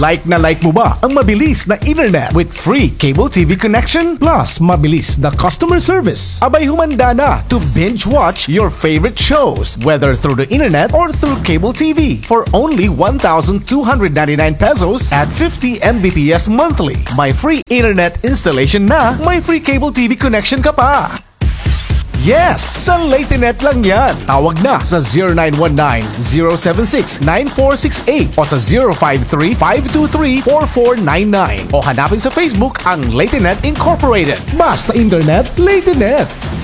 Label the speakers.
Speaker 1: Like na like mo ba ang mabilis na internet with free cable TV connection? Plus, mabilis na customer service. Abay humanda na to binge watch your favorite shows, whether through the internet or through cable TV for only 1,299 pesos at 50 Mbps monthly. May free internet installation na, may free cable TV connection ka pa. Yes! Sa LateNet lang yan. Tawag na sa 0919-076-9468 o sa 053-523-4499 o hanapin sa Facebook ang LateNet Incorporated. Basta Internet, LateNet!